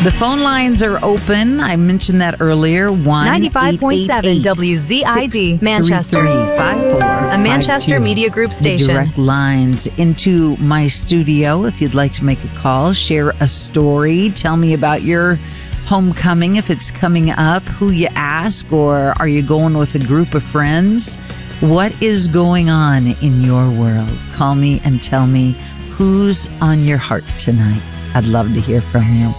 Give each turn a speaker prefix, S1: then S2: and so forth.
S1: The phone lines are open. I mentioned that earlier.
S2: 95.7 WZID, Manchester. A Manchester Media Group station.
S1: The direct lines into my studio. If you'd like to make a call, share a story, tell me about your homecoming, if it's coming up, who you ask, or are you going with a group of friends? What is going on in your world? Call me and tell me who's on your heart tonight. I'd love to hear from you.